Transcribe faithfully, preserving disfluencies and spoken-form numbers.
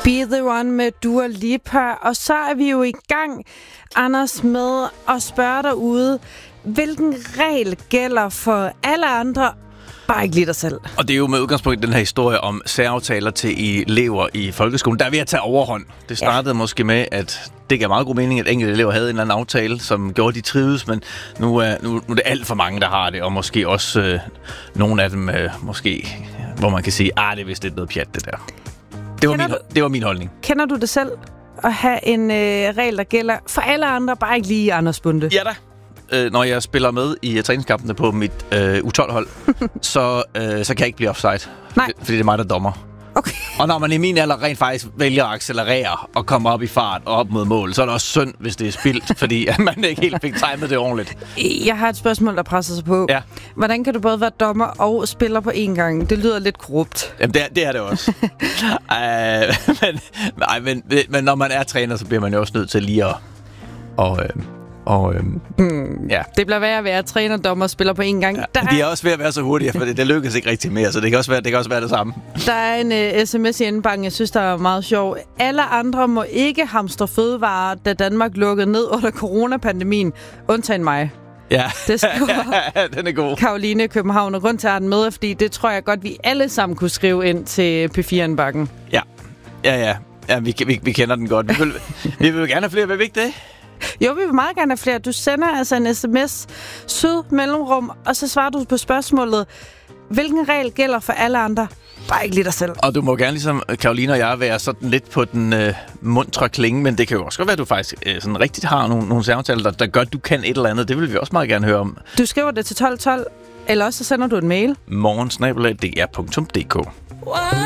Be The One med Dua Lipa. Og så er vi jo i gang, Anders, med at spørge derude, hvilken regel gælder for alle andre, bare ikke lige dig selv? Og det er jo med udgangspunkt i den her historie om særaftaler til elever i folkeskolen. Der er ved at tage overhånd. Det startede ja. måske med, at det gav meget god mening, at enkelte elever havde en eller anden aftale, som gjorde, de trives, men nu er, nu, nu er det alt for mange, der har det, og måske også øh, nogle af dem, øh, måske, hvor man kan sige, ah, det er vist lidt noget pjat, det der. Det var, min, du, det var min holdning. Kender du det selv at have en øh, regel, der gælder for alle andre, bare ikke lige Anders Bunde? Ja da. Øh, når jeg spiller med i uh, træningskampene på mit øh, U tolv-hold, så, øh, så kan jeg ikke blive offside. Nej. Fordi det er mig, der dommer. Okay. Og når man i min alder rent faktisk vælger at accelerere og komme op i fart og op mod mål, så er det også synd, hvis det er spildt, fordi at man ikke helt fik timet det ordentligt. Jeg har et spørgsmål, der presser sig på. Ja. Hvordan kan du både være dommer og spiller på én gang? Det lyder lidt korrupt. Jamen, det er det, er det også. uh, men, nej, men, men når man er træner, så bliver man jo også nødt til lige at... Og, øh, Og, øhm, hmm. ja. Det bliver værd at være træner, dommer og spiller på én gang. Ja, der de er også ved at være så hurtige, for det, det lykkes ikke rigtig mere, så det kan også være det, kan også være det samme. Der er en uh, sms i indbakken, jeg synes, der er meget sjov. Alle andre må ikke hamstre fødevarer, da Danmark lukkede ned under coronapandemien, undtagen mig. Ja, det skriver den er god. Karoline i København, og grund til at den med, fordi det tror jeg godt, vi alle sammen kunne skrive ind til P fire-indbakken. Ja, ja, ja. ja vi, vi, vi kender den godt. Vi vil, vi vil gerne have flere, vil vi ikke det? Jo, vi vil meget gerne have flere. Du sender altså en sms, syd mellemrum, og så svarer du på spørgsmålet, hvilken regel gælder for alle andre? Bare ikke lige dig selv. Og du må gerne, ligesom Karoline og jeg, være sådan lidt på den øh, muntre klinge, men det kan jo også godt være, at du faktisk øh, sådan rigtigt har nogle, nogle særaftaler, der, der gør, at du kan et eller andet. Det vil vi også meget gerne høre om. Du skriver det til tolv tolv, eller også så sender du en mail. morgen snabel-a d r punktum d k